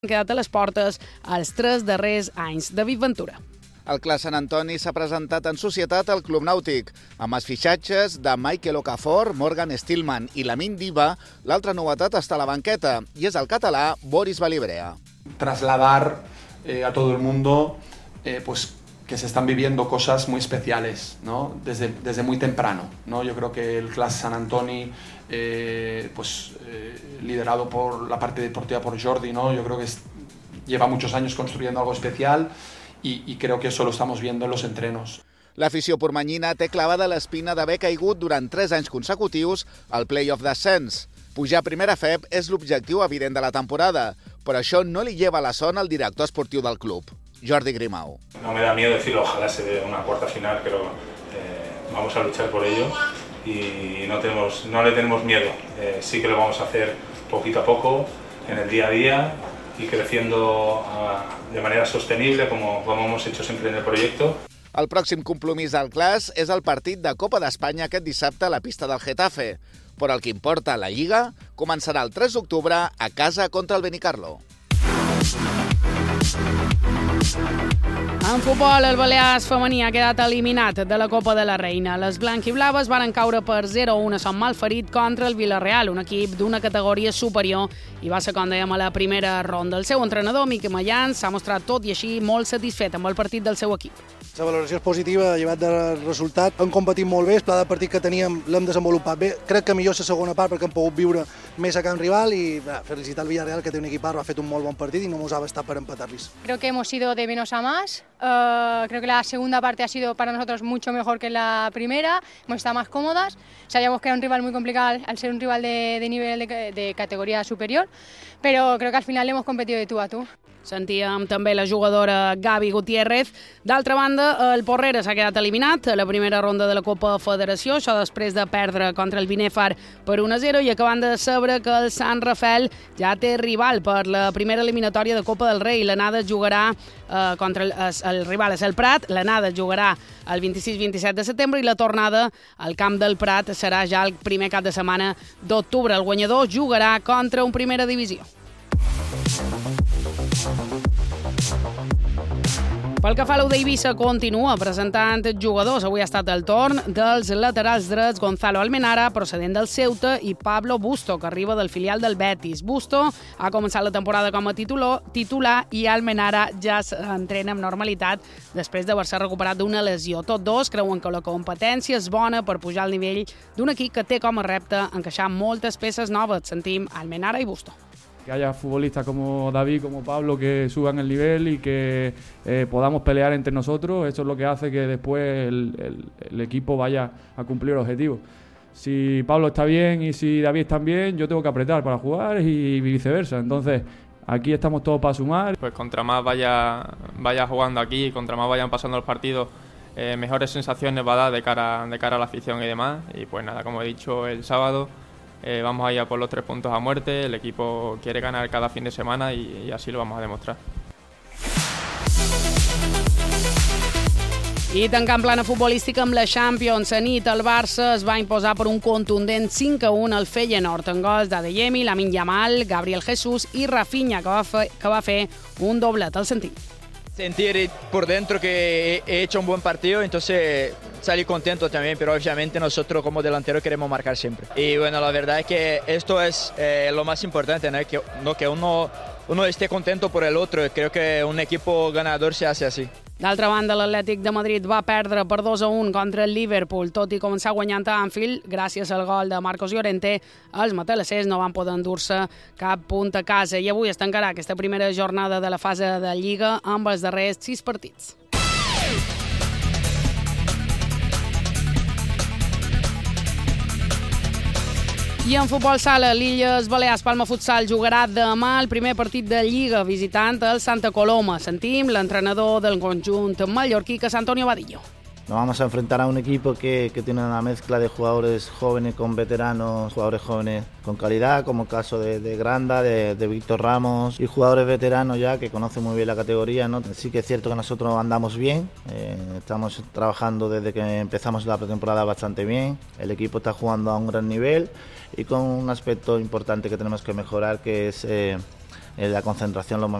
han quedat a les portes els 3 darrers anys. David Ventura. El Clas Sant Antoni s'ha presentat en societat al Club Nàutic, amb els fitxatges de Michael Okafor, Morgan Stillman i Lamine Diba. L'altra novetat està a la banqueta, i és el català Boris Balibrea. Trasladar a todo el mundo pues que se están viviendo cosas muy especiales, ¿no? desde muy temprano, ¿no? Yo creo que el Clas Sant Antoni, liderado por la parte deportiva por Jordi, ¿no? Yo creo que lleva muchos años construyendo algo especial y creo que eso lo estamos viendo en los entrenos. L'afició pormanyina té clavada l'espina d'haver caigut durant 3 anys consecutius al play-off d'ascens. Pujar a primera FEB és l'objectiu evident de la temporada, però això no li lleva la son al director esportiu del club, Jordi Grimau. No me da miedo decirlo, ojalá se dé una cuarta final, pero vamos a luchar por ello y no le tenemos miedo. Sí que lo vamos a hacer poquito a poco, en el día a día y creciendo de manera sostenible, como hemos hecho siempre en el proyecto. El pròxim compromís del Clas és el partit de Copa d'Espanya aquest dissabte a la pista del Getafe, però el que importa, la Lliga, començarà el 3 d'octubre a casa contra el Benicarlo. En futbol, el Balears femení ha quedat eliminat de la Copa de la Reina. Les blanquiblaves van caure per 0-1 a Sant Malferit contra el Villarreal, un equip d'una categoria superior, i va ser, com dèiem, a la primera ronda. El seu entrenador, Miquel Mayans, s'ha mostrat tot i així molt satisfet amb el partit del seu equip. La valoració és positiva, llevat del resultat. Hem competit molt bé, el pla de partit que teníem l'hem desenvolupat bé. Crec que millor la segona part perquè hem pogut viure més a camp rival i felicitar el Villarreal, que té un equipar, ha fet un molt bon partit i no ens ha bastat per empatar-los. Creo que hemos ido de menos a más. Creo que la segunda parte ha sido para nosotros mucho mejor que la primera. Hemos estado más cómodas. Sabíamos que era un rival muy complicado al ser un rival de nivel de categoría superior, pero creo que al final hemos competido de tú a tú. Sentíem també la jugadora Gavi Gutiérrez. D'altra banda, el Porrera s'ha quedat eliminat a la primera ronda de la Copa Federació, això després de perdre contra el Binèfar per 1-0, i acabant de saber que el Sant Rafael ja té rival per la primera eliminatòria de Copa del Rei. L'anada jugarà contra el rival és el Prat, l'anada jugarà el 26-27 de setembre i la tornada al camp del Prat serà ja el primer cap de setmana d'octubre. El guanyador jugarà contra un primera divisió. Pel que fa a l'U d'Eivissa, continua presentant jugadors. Avui ha estat el torn dels laterals drets Gonzalo Almenara, procedent del Ceuta, i Pablo Busto, que arriba del filial del Betis. Busto ha començat la temporada com a titular i Almenara ja s'entrena amb normalitat després d'haver-se recuperat d'una lesió. Tots dos creuen que la competència és bona per pujar al nivell d'un equip que té com a repte encaixar moltes peces noves. Sentim Almenara i Busto. Que haya futbolistas como David, como Pablo, que suban el nivel y que podamos pelear entre nosotros. Eso es lo que hace que después el equipo vaya a cumplir el objetivo. Si Pablo está bien y si David está bien, yo tengo que apretar para jugar y viceversa. Entonces, aquí estamos todos para sumar. Pues contra más vaya jugando aquí, contra más vayan pasando los partidos, mejores sensaciones va a dar de cara a la afición y demás. Y pues nada, como he dicho, el sábado vamos a ir a por los 3 puntos a muerte. El equipo quiere ganar cada fin de semana y así lo vamos a demostrar. I tancant plana futbolística amb la Champions, a nit el Barça es va imposar per un contundent 5-1 al Feyenoord, en gols d'Adeyemi, Lamine Yamal, Gabriel Jesús i Rafinha, que va fer un doblet. El sentim. Sentir por dentro que he hecho un buen partido, entonces salí contento también, pero obviamente nosotros como delanteros queremos marcar siempre. Y bueno, la verdad es que esto es lo más importante, ¿no? Que uno esté contento por el otro. Creo que un equipo ganador se hace así. D'altra banda, l'Atlètic de Madrid va perdre per 2-1 contra el Liverpool, tot i començar guanyant a Anfield gràcies al gol de Marcos Llorente. Els matalassers no van poder endur-se cap punt a casa i avui es tancarà aquesta primera jornada de la fase de Lliga amb els darrers 6 partits. I en futbol sala, l'Illes Balears Palma Futsal jugarà demà el primer partit de Lliga visitant el Santa Coloma. Sentim l'entrenador del conjunt mallorquí, que és Antonio Vadillo. Nos vamos a enfrentar a un equipo que tiene una mezcla de jugadores jóvenes con veteranos, jugadores jóvenes con calidad, como el caso de Granda, de Víctor Ramos, y jugadores veteranos ya que conocen muy bien la categoría, ¿no? Sí que es cierto que nosotros andamos bien, estamos trabajando desde que empezamos la pretemporada bastante bien, el equipo está jugando a un gran nivel y con un aspecto importante que tenemos que mejorar, que es la concentración lo